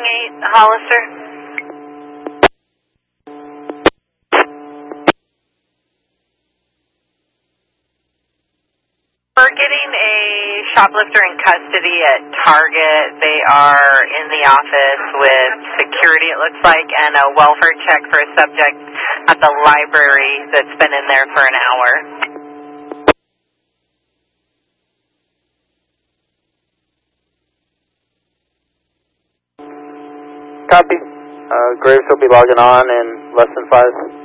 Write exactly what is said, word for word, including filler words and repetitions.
eight, Hollister. We're getting a shoplifter in custody at Target. They are in the office with security, it looks like, and a welfare check for a subject at the library that's been in there for an hour. Copy. Uh, Graves will be logging on in less than five.